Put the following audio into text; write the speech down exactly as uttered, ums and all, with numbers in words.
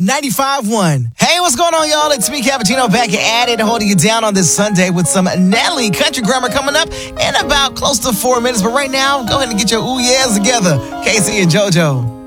ninety-five point one. Hey, what's going on, y'all? It's me, Cappuccino, back at it, holding you down on this Sunday with some Nelly Country Grammar coming up in about close to four minutes. But right now, go ahead and get your ooh yeahs together. Casey and JoJo.